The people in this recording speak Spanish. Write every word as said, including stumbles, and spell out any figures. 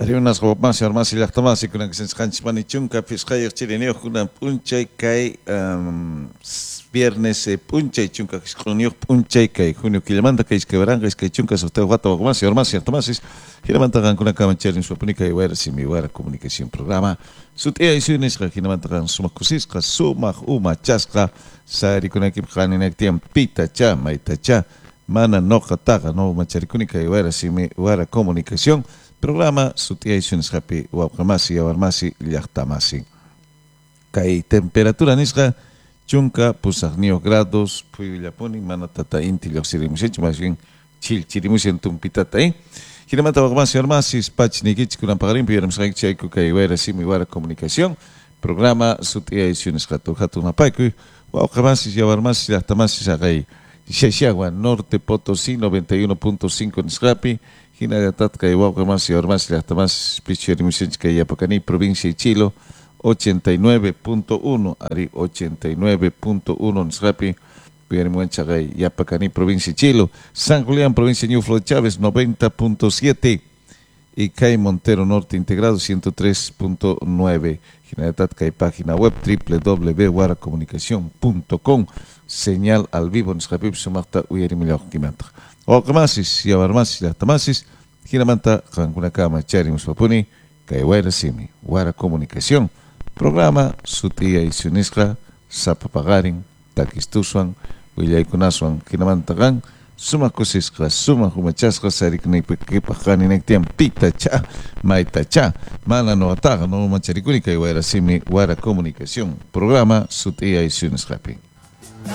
Hari unas más más y las tomas y con que se engancha chunka fiscaya chileno con puncha y kai viernes puncha y chunka junio puncha y kai junio que le manda que es que verán que es que chunka se usted gato más y más y tomas es que le manda con una cama en su punica y ver si mi guara comunicación programa su tía y su ines que le manda con suma cosisca suma uma chasca sari con equipo han en el tiempo pita cha maita cha mana no kataga no macharicunica y ver si mi guara comunicación programa sutiations happy wapkamasi awarmasi llaqtamasi kay temperatura nisqa chunka pusaqniyoq grados puyllapuni mana tata inti lluqsirimushanchu más bien chilchirimushan tumpitata eh hinamanta waqmasi awarmasi spachnikichik kunanpaqarinpi yaramusqayki chayku kay wayra simi wara comunicación programa sutiations hatu hatunapayku waqmasi awarmasi llaqtamasi saqay Xaxagua Norte Potosí noventa y uno punto cinco nisqapi hina tatka igual más y más hasta más picherimusench que yapacani provincia de Chilo ochenta y nueve punto uno ari ochenta y nueve punto uno nisqapi pierimuencha gay yapacani provincia de Chilo San Julián provincia de Ñuflo de Chávez noventa punto siete y Cay Montero Norte integrado ciento tres punto nueve hina tatka página web doble u doble u doble u punto guaracomunicación punto com señal al vivo nisqapi sumakta uyerimilaq kimanta Okamasis, Yabarmasis, Latamasis, Giramanta, Jankunakama, Charimus Papuni, Kaiwara Simi, Wara Comunicación, programa Sutia y Sunisra, Zapapagarin, Takistusuan, Willaykunasuan, Giramanta Gan, Suma Cosisra, Suma Humachasra, Sariknipakipahan, Nektian, Pita Cha, Maita Cha, Mana no Ataga, no Macharikuni, Kaiwara Simi, Wara Comunicación, programa Sutia y Sunisrapi.